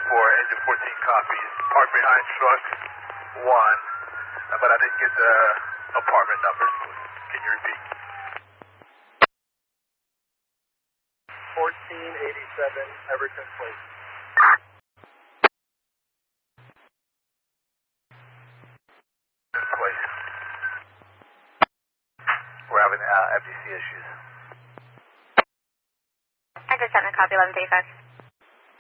engine 14 copies. Parked behind truck 1, but I didn't get the apartment numbers. Can you repeat? 1487 Everton Place. Place. We're having FTC issues. I just sent a copy 1135.